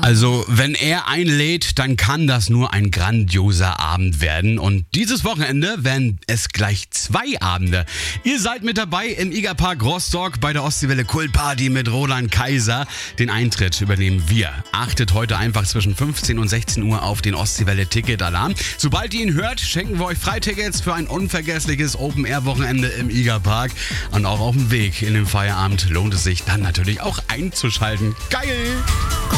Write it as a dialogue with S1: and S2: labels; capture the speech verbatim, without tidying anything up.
S1: Also, wenn er einlädt, dann kann das nur ein grandioser Abend werden. Und dieses Wochenende werden es gleich zwei Abende. Ihr seid mit dabei im Igerpark Rostock bei der Ostseewelle Kultparty mit Roland Kaiser. Den Eintritt übernehmen wir. Achtet heute einfach zwischen fünfzehn und sechzehn Uhr auf den Ostseewelle Ticket-Alarm. Sobald ihr ihn hört, schenken wir euch Freitickets für ein unvergessliches Open-Air-Wochenende im Igerpark. Und auch auf dem Weg in den Feierabend lohnt es sich dann natürlich auch einzuschalten. Geil!